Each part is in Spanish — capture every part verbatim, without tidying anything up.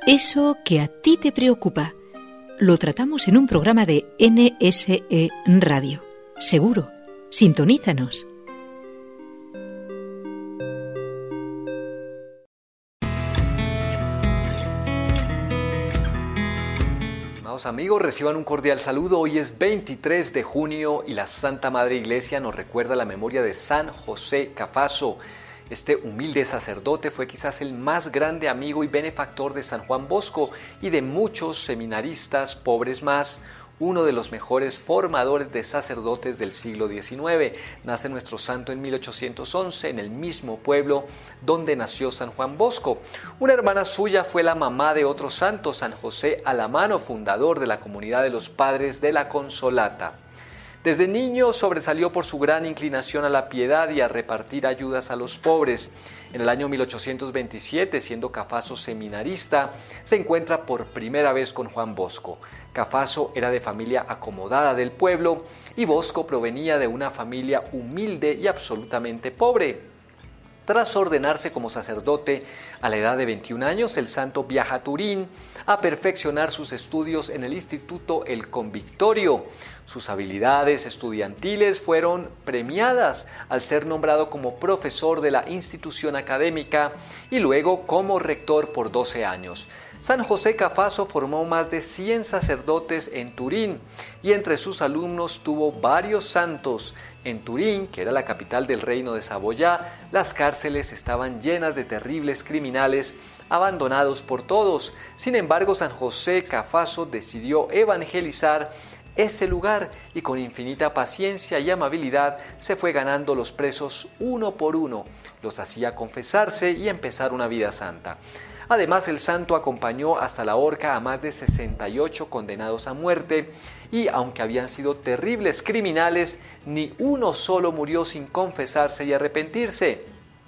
Eso que a ti te preocupa, lo tratamos en un programa de N S E Radio. Seguro, sintonízanos. Estimados amigos, reciban un cordial saludo. Hoy es veintitrés de junio y la Santa Madre Iglesia nos recuerda la memoria de San José Cafaso. Este humilde sacerdote fue quizás el más grande amigo y benefactor de San Juan Bosco y de muchos seminaristas pobres más, uno de los mejores formadores de sacerdotes del siglo diecinueve. Nace nuestro santo en mil ochocientos once en el mismo pueblo donde nació San Juan Bosco. Una hermana suya fue la mamá de otro santo, San José Alamano, fundador de la comunidad de los Padres de la Consolata. Desde niño sobresalió por su gran inclinación a la piedad y a repartir ayudas a los pobres. En el año mil ochocientos veintisiete, siendo Cafaso seminarista, se encuentra por primera vez con Juan Bosco. Cafaso era de familia acomodada del pueblo y Bosco provenía de una familia humilde y absolutamente pobre. Tras ordenarse como sacerdote a la edad de veintiún años, el santo viaja a Turín a perfeccionar sus estudios en el Instituto El Convictorio. Sus habilidades estudiantiles fueron premiadas al ser nombrado como profesor de la institución académica y luego como rector por doce años. San José Cafaso formó más de cien sacerdotes en Turín y entre sus alumnos tuvo varios santos. En Turín, que era la capital del reino de Saboya, las cárceles estaban llenas de terribles criminales abandonados por todos. Sin embargo, San José Cafaso decidió evangelizar ese lugar y con infinita paciencia y amabilidad se fue ganando los presos uno por uno. Los hacía confesarse y empezar una vida santa. Además, el santo acompañó hasta la horca a más de sesenta y ocho condenados a muerte y, aunque habían sido terribles criminales, ni uno solo murió sin confesarse y arrepentirse.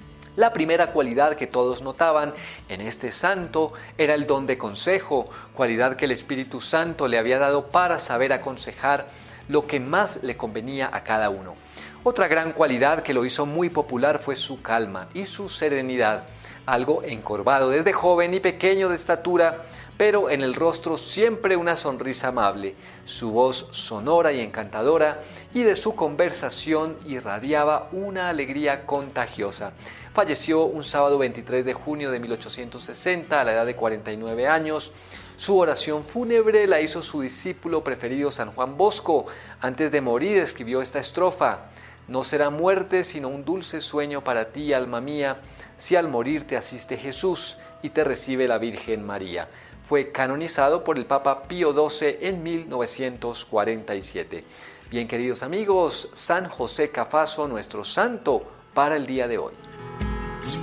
La primera cualidad que todos notaban en este santo era el don de consejo, cualidad que el Espíritu Santo le había dado para saber aconsejar lo que más le convenía a cada uno. Otra gran cualidad que lo hizo muy popular fue su calma y su serenidad. Algo encorvado desde joven y pequeño de estatura, pero en el rostro siempre una sonrisa amable, su voz sonora y encantadora, y de su conversación irradiaba una alegría contagiosa. Falleció un sábado veintitrés de junio de mil ochocientos sesenta a la edad de cuarenta y nueve años. Su oración fúnebre la hizo su discípulo preferido San Juan Bosco. Antes de morir escribió esta estrofa: no será muerte sino un dulce sueño para ti, alma mía, si al morir te asiste Jesús y te recibe la Virgen María. Fue canonizado por el Papa Pío doce en mil novecientos cuarenta y siete. Bien, queridos amigos, San José Cafaso, nuestro santo para el día de hoy.